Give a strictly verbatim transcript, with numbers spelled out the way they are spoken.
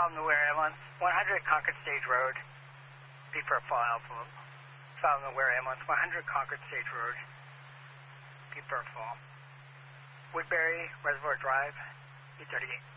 Falmouth, New Ambulance, one hundred Concord Stage Road, B for Fall Alpha. Falmouth, New Ambulance, one hundred Concord Stage Road, B for Fall. Woodbury Reservoir Drive, E thirty-eight.